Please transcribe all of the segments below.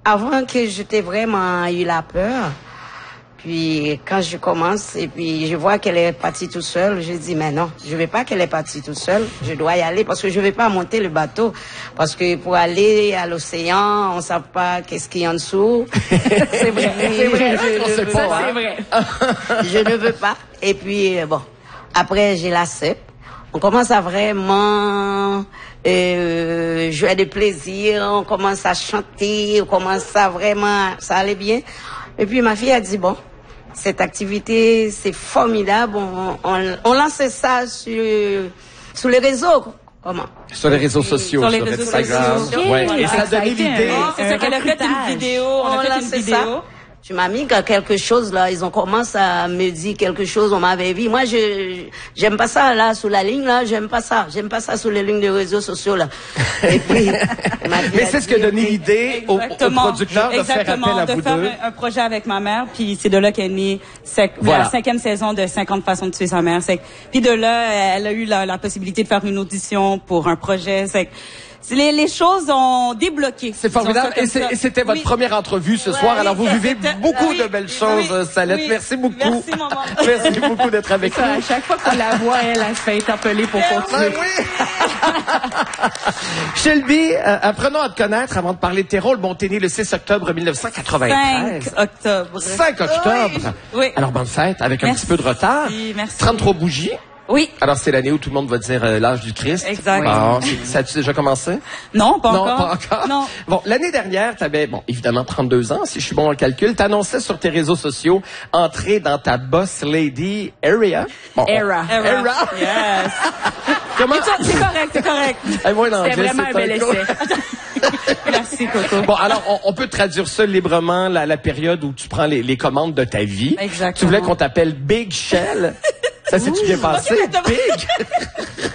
avant que j'étais vraiment eu la peur, puis quand je commence et puis je vois qu'elle est partie toute seule, je dis mais non, je vais pas qu'elle est partie toute seule, je dois y aller parce que je vais pas monter le bateau parce que pour aller à l'océan, on sait pas qu'est-ce qu'il y a en dessous. C'est vrai, c'est vrai, c'est vrai. Je ne veux pas. Et puis bon, après j'ai la CEP. On commence à vraiment jouer de plaisir, on commence à chanter, on commence à vraiment, ça allait bien. Et puis ma fille a dit bon, cette activité c'est formidable, on lance ça sur les réseaux. Comment? Sur les réseaux sociaux, sur les réseaux Instagram. sociaux. Ouais. Et ça a donné l'idée. C'est ça qu'elle a fait une vidéo, on a fait une vidéo. Ça. Tu m'as mis quelque chose là, ils ont commencé à me dire quelque chose, on m'avait vu. Moi, j'aime pas ça là sous la ligne là, j'aime pas ça sur les lignes de réseaux sociaux là. Et puis, mais c'est ce qui a donné l'idée au producteur de faire appel à vous deux. De faire un projet avec ma mère, puis c'est de là qu'est née la 5e saison de 50 façons de tuer sa mère. Puis de là, elle a eu la possibilité de faire une audition pour un projet. Les choses ont débloqué. C'est formidable. Et c'était votre première entrevue ce soir. Alors, vous vivez beaucoup de belles choses, Salette. Merci beaucoup. Merci, maman. Merci beaucoup d'être avec nous. À chaque fois qu'on la voit, elle se fait interpeller pour continuer. Shelby, apprenons à te connaître avant de parler de tes rôles. Bon, t'es né le 6 octobre 1993. 5 octobre. 5 octobre. Oui. Alors, bonne fête, avec un petit peu de retard. Merci. 33 bougies. Oui. Alors, c'est l'année où tout le monde va dire l'âge du Christ. Exact. Bon, ça a-tu déjà commencé? Non, pas encore. Non, pas encore. Non. Bon, l'année dernière, t'avais, évidemment, 32 ans, si je suis bon en calcul. T'annonçais sur tes réseaux sociaux entrer dans ta boss lady area. Bon, Era. Yes. Comment? C'est correct. Hey, moi, en anglais, C'était vraiment un bel essai. Merci, Coco. Bon, alors, on peut traduire ça librement, la période où tu prends les commandes de ta vie. Exactement. Tu voulais qu'on t'appelle Big Shell. Ça s'est-tu bien passé? Okay, Big?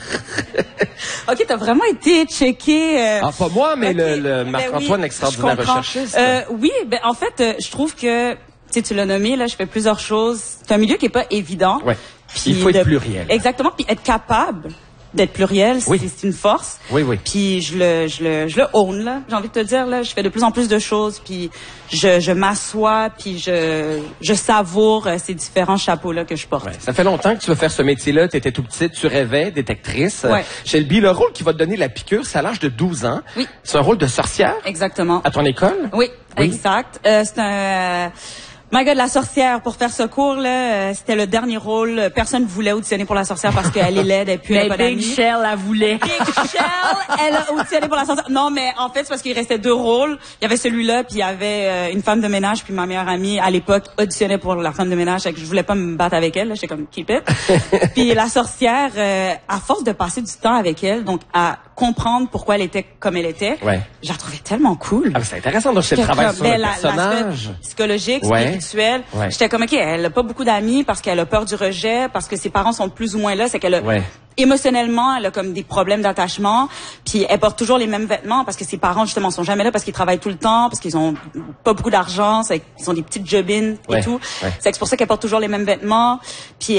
OK, t'as vraiment été checké. Ah, pas moi, mais okay. le Marc-Antoine, oui, extraordinaire recherchiste. Oui, en fait, je trouve que, tu l'as nommé, là, je fais plusieurs choses. C'est un milieu qui est pas évident. Ouais. Il faut être pluriel. Exactement, puis être capable d'être pluriel, c'est une force. Oui. Puis je le own, là. J'ai envie de te dire, là, je fais de plus en plus de choses, puis je m'assois, puis je savoure ces différents chapeaux-là que je porte. Ouais. Ça fait longtemps que tu veux faire ce métier-là. Tu étais tout petite, tu rêvais d'être actrice. Ouais. Shelby, le rôle qui va te donner la piqûre, c'est à l'âge de 12 ans. Oui. C'est un rôle de sorcière. Exactement. À ton école? Oui. Exact. C'est un... My God, la sorcière, pour faire ce cours, là, c'était le dernier rôle. Personne ne voulait auditionner pour la sorcière parce qu'elle est laide et puis elle a pas d'amis. Big Shell, elle voulait. Big Shell, elle a auditionné pour la sorcière. Non, mais en fait, c'est parce qu'il restait 2 rôles. Il y avait celui-là, puis il y avait une femme de ménage, puis ma meilleure amie, à l'époque, auditionnait pour la femme de ménage. Je voulais pas me battre avec elle, là. J'étais comme, keep it. Puis la sorcière, à force de passer du temps avec elle, donc à comprendre pourquoi elle était comme elle était, je la trouvais tellement cool. Ah, c'est intéressant de le travail sur le personnage. Psychologique, spirituel. Ouais. J'étais comme, OK, elle a pas beaucoup d'amis parce qu'elle a peur du rejet, parce que ses parents sont plus ou moins là. C'est qu'elle a, émotionnellement, elle a comme des problèmes d'attachement. Puis elle porte toujours les mêmes vêtements parce que ses parents, justement, sont jamais là parce qu'ils travaillent tout le temps, parce qu'ils ont pas beaucoup d'argent, ils ont des petites jobines et tout. C'est pour ça qu'elle porte toujours les mêmes vêtements. Puis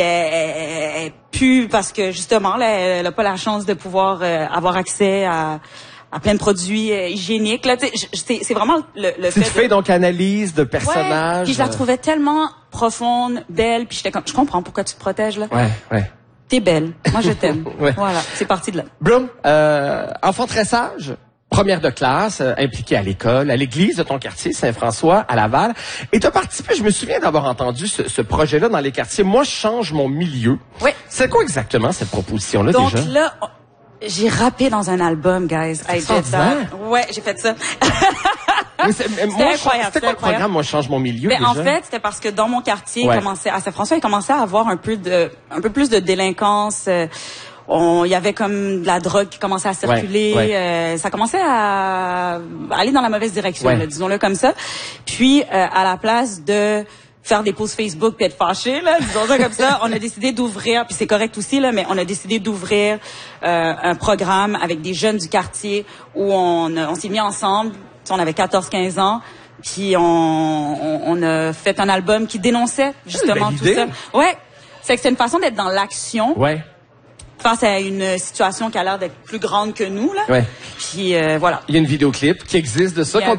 elle pue parce que, justement, là, elle a pas la chance de pouvoir avoir accès à plein de produits hygiéniques. Là, c'est vraiment le fait. Tu fais donc analyse de personnages. Ouais, puis je la trouvais tellement profonde, belle, puis j'étais comme, je comprends pourquoi tu te protèges là. Ouais. T'es belle, moi je t'aime. Voilà, c'est parti de là. Bloom, enfant très sage, première de classe, impliquée à l'école, à l'église de ton quartier, Saint-François, à Laval. Et tu as participé, je me souviens d'avoir entendu ce projet-là dans les quartiers. Moi, je change mon milieu. Oui. C'est quoi exactement cette proposition-là donc, déjà? Donc là, j'ai rappé dans un album, guys. Ouais, j'ai fait ça. C'était incroyable. C'était quoi le programme, Moi, je change mon milieu, déjà? En fait, c'était parce que dans mon quartier, à Saint-François, il commençait à avoir un peu plus de délinquance. Il y avait comme de la drogue qui commençait à circuler. Ça commençait à aller dans la mauvaise direction, là, disons-le comme ça. Puis, à la place de faire des posts Facebook puis être fâché, là, disons ça comme ça, on a décidé d'ouvrir, puis c'est correct aussi, là, mais on a décidé d'ouvrir un programme avec des jeunes du quartier où on s'est mis ensemble. On avait 14-15 ans, puis on a fait un album qui dénonçait justement tout ça. Ouais, c'est que c'est une façon d'être dans l'action. Ouais. Face à une situation qui a l'air d'être plus grande que nous, là. Ouais. Puis voilà. Il y a une vidéoclip qui existe de ça.